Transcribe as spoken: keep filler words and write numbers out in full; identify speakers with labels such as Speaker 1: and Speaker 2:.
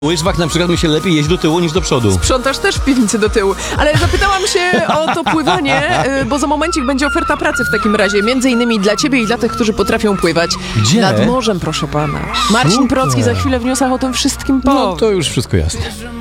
Speaker 1: łyżwach na przykład mi się lepiej jeździ do tyłu niż do przodu.
Speaker 2: Sprzątasz też w piwnicy do tyłu. Ale zapytałam się o to pływanie, y, bo za momencik będzie oferta pracy w takim razie. Między innymi dla ciebie i dla tych, którzy potrafią pływać.
Speaker 1: Gdzie?
Speaker 2: Nad morzem, proszę pana. Marcin
Speaker 1: Super.
Speaker 2: Procki za chwilę w newsach o tym wszystkim powie.
Speaker 1: No to już wszystko jasne.